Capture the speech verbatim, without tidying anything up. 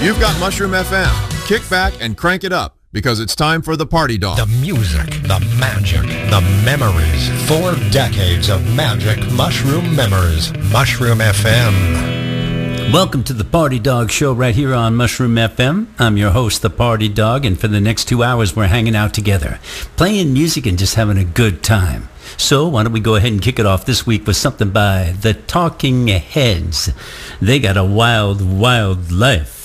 You've got Mushroom F M. Kick back and crank it up, because it's time for the Party Dog. The music, the magic, the memories. Four decades of magic mushroom memories. Mushroom F M. Welcome to the Party Dog Show right here on Mushroom F M. I'm your host, the Party Dog, and for the next two hours we're hanging out together, playing music and just having a good time. So why don't we go ahead and kick it off this week with something by the Talking Heads. They got a wild, wild life.